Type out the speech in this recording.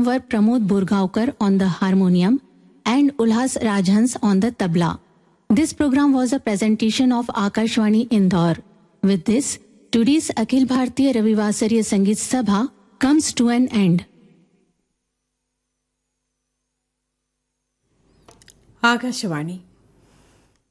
were Pramod Burgaonkar on the harmonium and Ulhas Rajhans on the tabla. This program was a presentation of Akashvani Indore. With this, today's Akhil Bhartiya Ravivasariya Sangeet Sabha comes to an end. Akashvani